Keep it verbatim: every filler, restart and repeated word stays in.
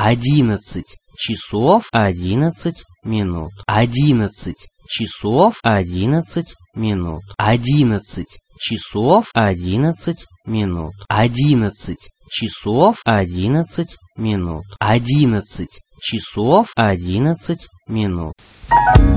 одиннадцать часов одиннадцать минут. Одиннадцать часов одиннадцать минут. Одиннадцать часов одиннадцать минут. Одиннадцать часов одиннадцать минут. Одиннадцать часов одиннадцать минут.